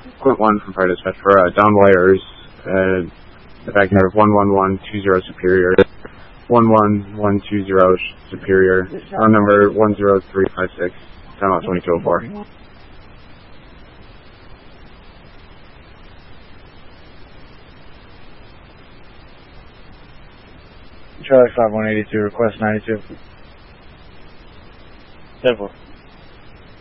Quint 1 from Fire Dispatch for down wires, the back nerve 11120 Superior, 11120 Superior, on number 10356, timeout 2204. Charlie 5182, request 92. 10-4.